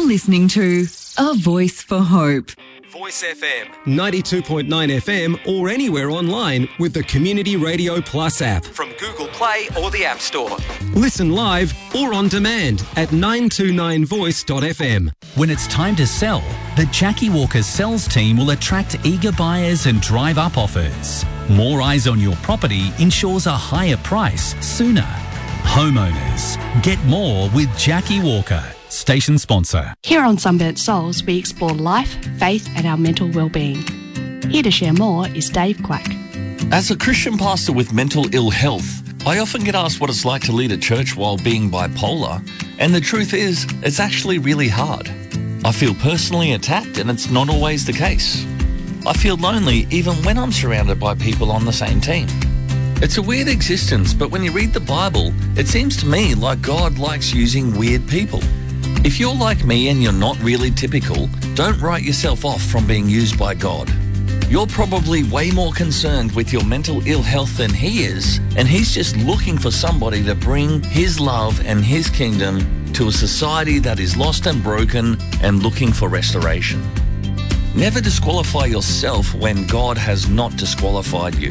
listening to A Voice for Hope. Voice FM, 92.9 FM, or anywhere online with the Community Radio Plus app from Google Play or the App Store. Listen live or on demand at 929voice.fm. When it's time to sell, the Jackie Walker sales team will attract eager buyers and drive up offers. More eyes on your property ensures a higher price sooner. Homeowners, get more with Jackie Walker. Station sponsor. Here on Sunburnt Souls, we explore life, faith and our mental well-being. Here to share more is Dave Quack. As a Christian pastor with mental ill health, I often get asked what it's like to lead a church while being bipolar, and the truth is, it's actually really hard. I feel personally attacked, and it's not always the case. I feel lonely even when I'm surrounded by people on the same team. It's a weird existence, but when you read the Bible, it seems to me like God likes using weird people. If you're like me and you're not really typical, don't write yourself off from being used by God. You're probably way more concerned with your mental ill health than He is, and He's just looking for somebody to bring His love and His kingdom to a society that is lost and broken and looking for restoration. Never disqualify yourself when God has not disqualified you.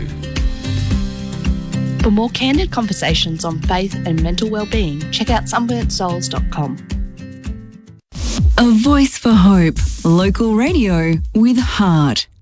For more candid conversations on faith and mental well-being, check out sunburntsouls.com. A Voice for Hope, local radio with heart.